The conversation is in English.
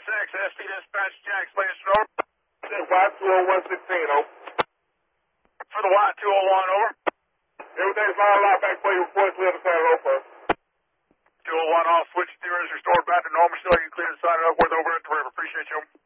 SD Dispatch, Jack, latest over. Y20116, over. For the Y201, over. Everything's all out back for you. Report clear to San Rosa. 201 off, switch 0 is restored back to normal. Still, you can clear the side up with over at the river. Appreciate you.